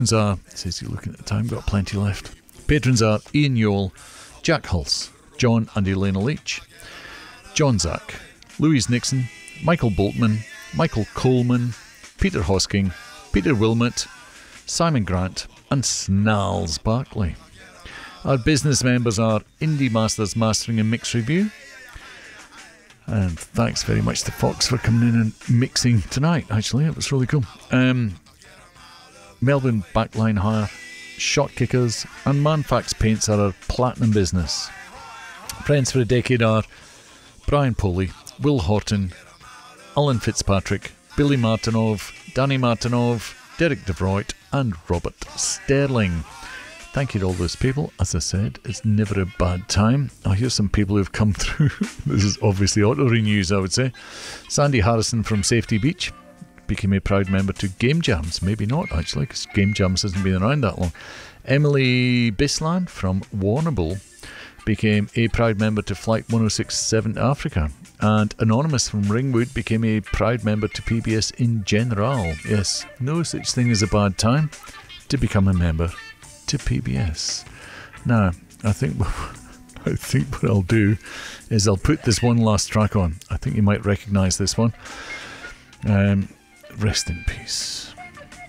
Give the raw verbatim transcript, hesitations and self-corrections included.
are, says you're looking at the time, got plenty left. Patrons are Ian Yole, Jack Hulse, John and Elena Leach, John Zack, Louise Nixon, Michael Boltman, Michael Coleman, Peter Hosking, Peter Wilmot, Simon Grant and Snarls Barkley. Our business members are Indie Masters Mastering and Mix Review. And thanks very much to Fox for coming in and mixing tonight, actually. It was really cool. Um, Melbourne Backline Hire, Shot Kickers and Manfax Paints are our platinum business. Friends for a decade are Brian Poley, Will Horton, Alan Fitzpatrick, Billy Martinov, Danny Martinov, Derek DeVroit and Robert Sterling. Thank you to all those people. As I said, it's never a bad time. Oh, here's some people who've come through. This is obviously auto-renews, I would say. Sandy Harrison from Safety Beach became a proud member to Game Jams. Maybe not, actually, because Game Jams hasn't been around that long. Emily Bisland from Warrnambool became a proud member to Flight one oh six seven to Africa. And Anonymous from Ringwood became a proud member to P B S in general. Yes, no such thing as a bad time to become a member to P B S. Now, I think I think what I'll do is I'll put this one last track on. I think you might recognise this one. Um, rest in peace.